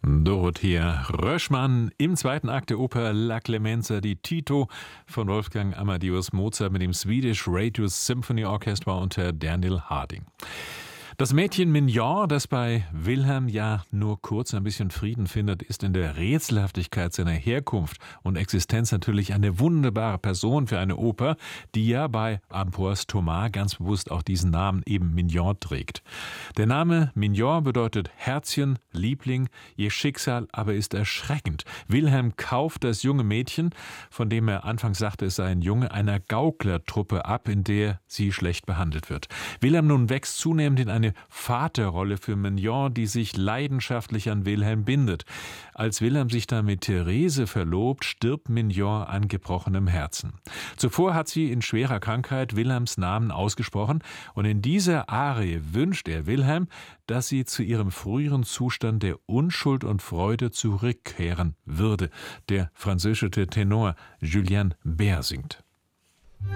Dorothea Röschmann im zweiten Akt der Oper La Clemenza di Tito von Wolfgang Amadeus Mozart mit dem Swedish Radio Symphony Orchestra unter Daniel Harding. Das Mädchen Mignon, das bei Wilhelm ja nur kurz ein bisschen Frieden findet, ist in der Rätselhaftigkeit seiner Herkunft und Existenz natürlich eine wunderbare Person für eine Oper, die ja bei Ambroise Thomas ganz bewusst auch diesen Namen eben Mignon trägt. Der Name Mignon bedeutet Herzchen, Liebling, ihr Schicksal aber ist erschreckend. Wilhelm kauft das junge Mädchen, von dem er anfangs sagte, es sei ein Junge, einer Gauklertruppe ab, in der sie schlecht behandelt wird. Wilhelm nun wächst zunehmend in eine Vaterrolle für Mignon, die sich leidenschaftlich an Wilhelm bindet. Als Wilhelm sich dann mit Therese verlobt, stirbt Mignon an gebrochenem Herzen. Zuvor hat sie in schwerer Krankheit Wilhelms Namen ausgesprochen und in dieser Arie wünscht er Wilhelm, dass sie zu ihrem früheren Zustand der Unschuld und Freude zurückkehren würde. Der französische Tenor Julien Bert singt.